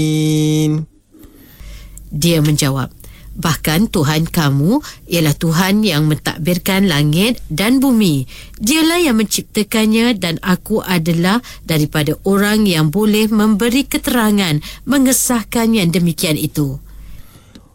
Dia menjawab, bahkan Tuhan kamu ialah Tuhan yang mentadbirkan langit dan bumi. Dialah yang menciptakannya dan aku adalah daripada orang yang boleh memberi keterangan mengesahkan yang demikian itu.